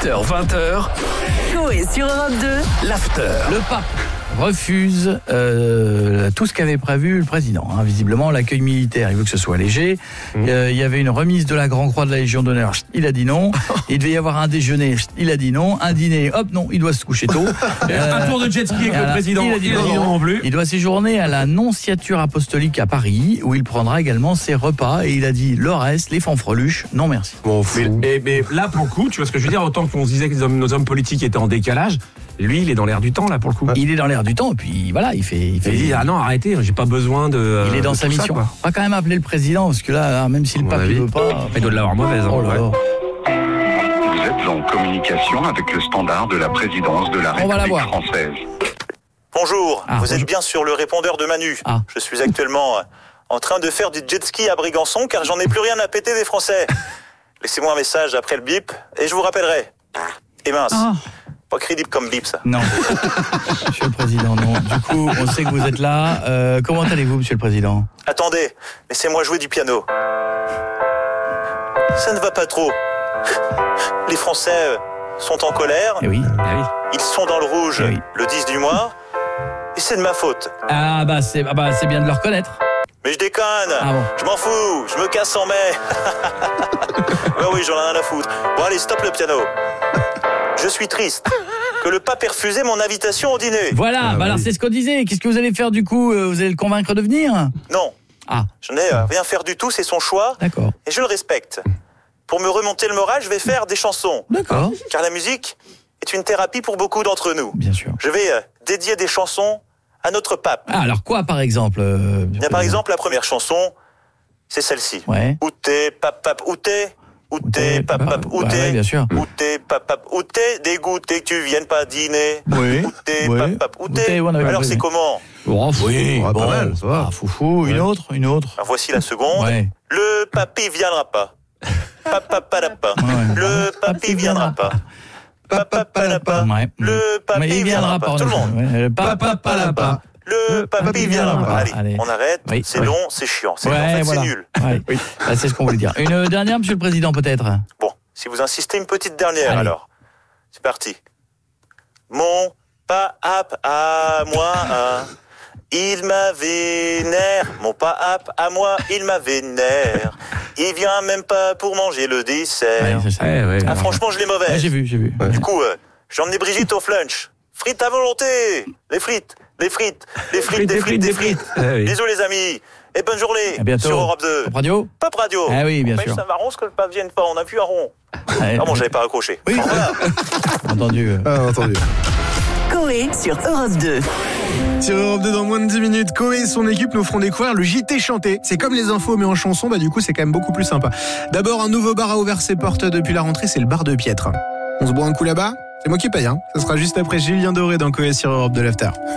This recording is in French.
18h-20h, Coé sur Europe 2. l'after. Le pape refuse tout ce qu'avait prévu le président. Visiblement, l'accueil militaire, il veut que ce soit léger. Il y avait une remise de la Grand Croix de la Légion d'honneur, il a dit non. Il devait y avoir un déjeuner, il a dit non. Un dîner, hop, non, il doit se coucher tôt. Un tour de jet ski avec le président, il a dit non non plus. Il doit séjourner à la Nonciature apostolique à Paris, où il prendra également ses repas. Et il a dit le reste, les fanfreluches, non merci. Mais là, pour le coup, tu vois ce que je veux dire, autant qu'on se disait que nos hommes politiques étaient en décalage, lui, il est dans l'air du temps, là, pour le coup. Il est dans l'air du temps, et puis voilà, il dit, ah non, arrêtez, j'ai pas besoin de... il est dans sa mission. On va quand même appeler le président, parce que là, même si le pape ne veut pas... Il doit de l'avoir mauvaise. Oh là là. Vous êtes en communication avec le standard de la présidence de la On va la République voir. française. Bonjour, vous bonjour. êtes bien sur le répondeur de Manu. Je suis actuellement en train de faire du jet ski à Brégançon car j'en ai plus rien à péter des Français. Laissez-moi un message après le bip et je vous rappellerai. Et mince, pas crédible comme bip ça. Non, monsieur le président, non. Du coup, on sait que vous êtes là. Comment allez-vous, monsieur le président ? Attendez, laissez-moi jouer du piano. Ça ne va pas trop. Les Français sont en colère, Eh oui. ils sont dans le rouge Eh oui. le 10 du mois et c'est de ma faute. C'est bien de le reconnaître. Mais je déconne, Bon. je m'en fous, je me casse en mai. Ben oui, j'en ai rien à foutre. Bon allez, stop le piano. Je suis triste que le pape ait refusé mon invitation au dîner. Voilà, alors c'est ce qu'on disait. Qu'est-ce que vous allez faire du coup ? Vous allez le convaincre de venir ? Non, Ah, je n'ai rien faire du tout, c'est son choix d'accord. et je le respecte. Pour me remonter le moral, je vais faire des chansons. D'accord. Car la musique est une thérapie pour beaucoup d'entre nous. Bien sûr. Je vais dédier des chansons à notre pape. Alors quoi, par exemple Il y a par exemple la première chanson, c'est celle-ci. Ouais. Où t'es, pape, où t'es ? Où t'es, pape, où Ouais, t'es ? bien sûr. Où t'es, pape, où t'es ? Dégoûté que tu viennes pas dîner. Oui. Où t'es, Oui. pape, où Où t'es, t'es ? on avait Alors compris. c'est comment ? Oui, bon, pas mal, ça va. Foufou, une autre. Alors voici la seconde. Ouais. Le papy viendra pas. Papa. Le papy viendra pas. Papa. Ouais. Le Mais papy il viendra pas. Tout le monde. Ouais, le papa. Le papy viendra pas. Allez. On arrête. Oui. C'est Oui. long, c'est chiant. En Ouais, fait, voilà. c'est nul. Ouais. Ah, c'est ce qu'on voulait dire. Une dernière, monsieur le président, peut-être ? Bon, si vous insistez, une petite dernière Allez. alors. C'est parti. Mon pape à moi, il m'a vénère. Mon pape à moi, il m'a vénère. Il vient même pas pour manger le dessert. c'est ça. Ah, franchement, je l'ai Ouais, mauvaise. j'ai vu. Du coup, j'ai emmené Brigitte au flunch. Frites à volonté. Les frites. Bisous les amis. Et bonne journée. À bientôt. Sur Europe 2. Pop Radio ? Pop Radio. Ah oui, bien Mais sûr. ça m'arrange que le pape vienne pas. On a vu un rond. Ouais. Ah bon, j'avais pas raccroché. Oui. Bon, voilà. Entendu. Entendu. Coé sur Europe 2. Sur Europe 2, dans moins de 10 minutes, Coé et son équipe nous feront découvrir le JT chanté. C'est comme les infos mais en chanson, du coup c'est quand même beaucoup plus sympa. D'abord, un nouveau bar a ouvert ses portes depuis la rentrée, c'est le bar de Piètre. On se boit un coup là-bas ? C'est moi qui paye, Ça sera juste après Julien Doré dans Coé sur Europe 2 l'After.